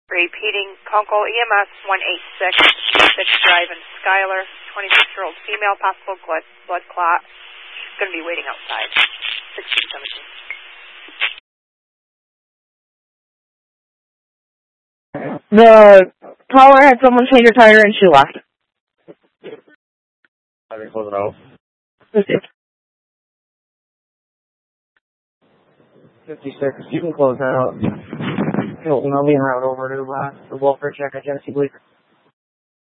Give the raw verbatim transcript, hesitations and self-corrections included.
Repeating, Conkle E M S one eight six, six Drive in Schuyler, twenty-six-year-old female, possible blood, blood clot. Going to be waiting outside. sixteen seventeen. The caller had someone change her tire and she left. I can close it out. fifty-six, you can close that out. Hilton, I'll be en route over to uh, the welfare check at Genesee Bleecker.